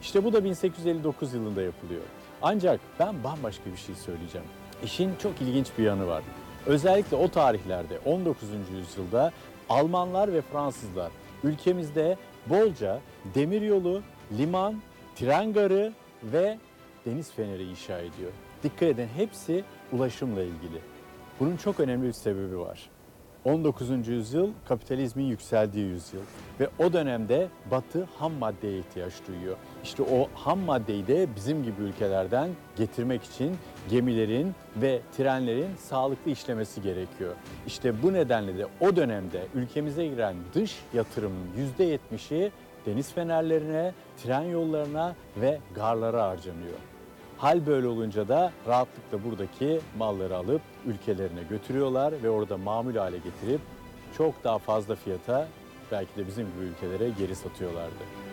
İşte bu da 1859 yılında yapılıyor. Ancak ben bambaşka bir şey söyleyeceğim. İşin çok ilginç bir yanı var. Özellikle o tarihlerde 19. yüzyılda Almanlar ve Fransızlar ülkemizde bolca demiryolu, liman, tren garı ve deniz feneri inşa ediyor. Dikkat edin, hepsi ulaşımla ilgili. Bunun çok önemli bir sebebi var. 19. yüzyıl kapitalizmin yükseldiği yüzyıl ve o dönemde Batı ham maddeye ihtiyaç duyuyor. İşte o ham maddeyi de bizim gibi ülkelerden getirmek için gemilerin ve trenlerin sağlıklı işlemesi gerekiyor. İşte bu nedenle de o dönemde ülkemize giren dış yatırımın %70'i deniz fenerlerine, tren yollarına ve garlara harcanıyor. Hal böyle olunca da rahatlıkla buradaki malları alıp ülkelerine götürüyorlar ve orada mamul hale getirip çok daha fazla fiyata belki de bizim gibi ülkelere geri satıyorlardı.